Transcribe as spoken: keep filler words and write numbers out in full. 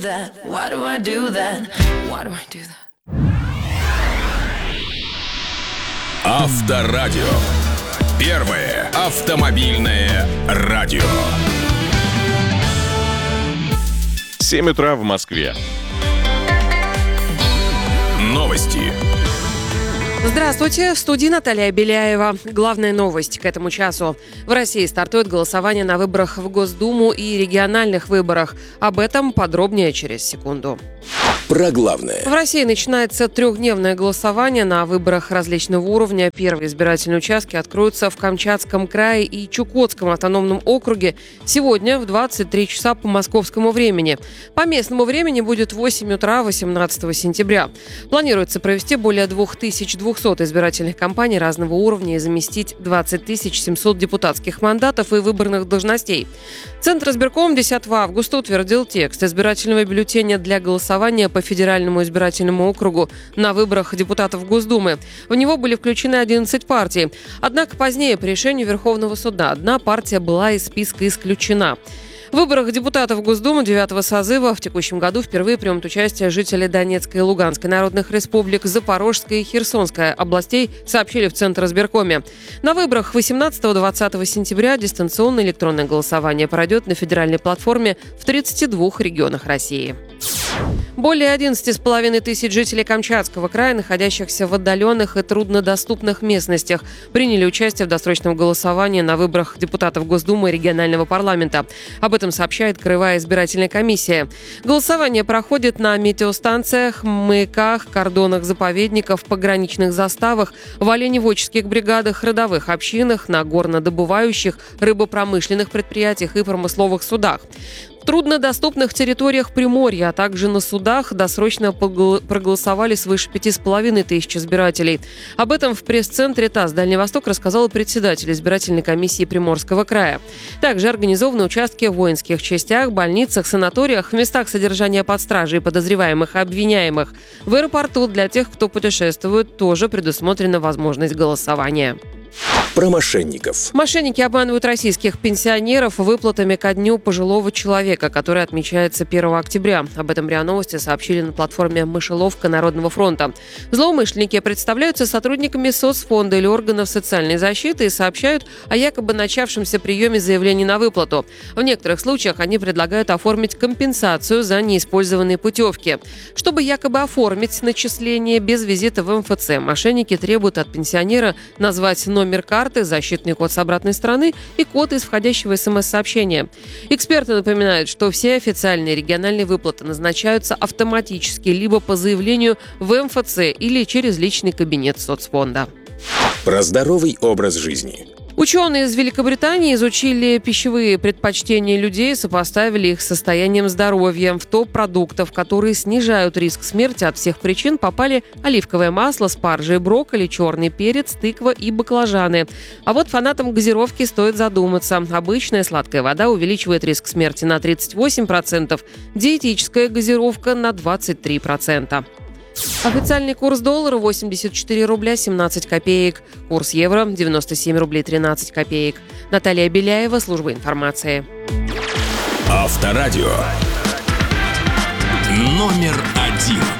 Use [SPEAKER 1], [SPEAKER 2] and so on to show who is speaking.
[SPEAKER 1] that? Why do I do that? Why do I do that?
[SPEAKER 2] Авторадио. Первое автомобильное радио.
[SPEAKER 3] семь утра в Москве.
[SPEAKER 2] Новости.
[SPEAKER 4] Здравствуйте, в студии Наталья Беляева. Главная новость к этому часу. В России стартует голосование на выборах в Госдуму и региональных выборах. Об этом подробнее через секунду.
[SPEAKER 2] Про главное.
[SPEAKER 4] В России начинается трехдневное голосование на выборах различного уровня. Первые избирательные участки откроются в Камчатском крае и Чукотском автономном округе сегодня в двадцать три часа по московскому времени. По местному времени будет восемь утра восемнадцатого сентября. Планируется провести более две тысячи двести избирательных кампаний разного уровня и заместить двадцать тысяч семьсот депутатских мандатов и выборных должностей. Центр избирком десятого августа утвердил текст избирательного бюллетеня для голосования по федеральному избирательному округу на выборах депутатов Госдумы. В него были включены одиннадцать партий. Однако позднее по решению Верховного суда одна партия была из списка исключена. В выборах депутатов Госдумы девятого созыва в текущем году впервые примут участие жители Донецкой и Луганской народных республик, Запорожской и Херсонской областей, сообщили в Центр избиркоме. На выборах восемнадцатого-двадцатого сентября дистанционное электронное голосование пройдет на федеральной платформе в тридцати двух регионах России. Более одиннадцати с половиной тысяч жителей Камчатского края, находящихся в отдаленных и труднодоступных местностях, приняли участие в досрочном голосовании на выборах депутатов Госдумы и регионального парламента. Об этом сообщает Краевая избирательная комиссия. Голосование проходит на метеостанциях, маяках, кордонах заповедников, пограничных заставах, в оленеводческих бригадах, родовых общинах, на горнодобывающих, рыбопромышленных предприятиях и промысловых судах. В труднодоступных территориях Приморья, а также на судах досрочно проголосовали свыше пяти с половиной тысяч избирателей. Об этом в пресс-центре ТАСС «Дальний Восток» рассказал председатель избирательной комиссии Приморского края. Также организованы участки в воинских частях, больницах, санаториях, в местах содержания под стражей подозреваемых и обвиняемых. В аэропорту для тех, кто путешествует, тоже предусмотрена возможность голосования.
[SPEAKER 2] Про мошенников.
[SPEAKER 4] Мошенники обманывают российских пенсионеров выплатами ко дню пожилого человека, который отмечается первого октября. Об этом РИА Новости сообщили на платформе «Мышеловка Народного фронта». Злоумышленники представляются сотрудниками соцфонда или органов социальной защиты и сообщают о якобы начавшемся приеме заявлений на выплату. В некоторых случаях они предлагают оформить компенсацию за неиспользованные путевки. Чтобы якобы оформить начисление без визита в эм эф цэ, мошенники требуют от пенсионера назвать номер карты, защитный код с обратной стороны и код из входящего эс эм эс-сообщения. Эксперты напоминают, что все официальные региональные выплаты назначаются автоматически либо по заявлению в эм эф цэ или через личный кабинет соцфонда.
[SPEAKER 2] Про здоровый образ жизни.
[SPEAKER 4] Ученые из Великобритании изучили пищевые предпочтения людей и сопоставили их с состоянием здоровья. В топ продуктов, которые снижают риск смерти от всех причин, попали оливковое масло, спаржи и брокколи, черный перец, тыква и баклажаны. А вот фанатам газировки стоит задуматься. Обычная сладкая вода увеличивает риск смерти на тридцать восемь процентов, диетическая газировка на двадцать три процента. Официальный курс доллара восемьдесят четыре рубля семнадцать копеек. Курс евро девяносто семь рублей тринадцать копеек. Наталья Беляева, служба информации.
[SPEAKER 2] Авторадио. Номер один.